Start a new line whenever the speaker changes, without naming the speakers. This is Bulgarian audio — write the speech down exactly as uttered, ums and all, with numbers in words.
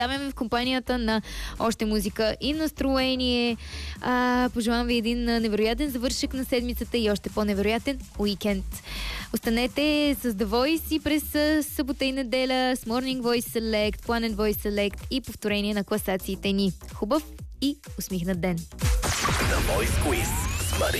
в компанията на още музика и настроение. А, пожелавам ви един невероятен завършък на седмицата и още по-невероятен уикенд. Останете с The Voice и през събота и неделя с Morning Voice Select, Planet Voice Select и повторение на класациите ни. Хубав и усмихнат ден!
The Voice Quiz с Мария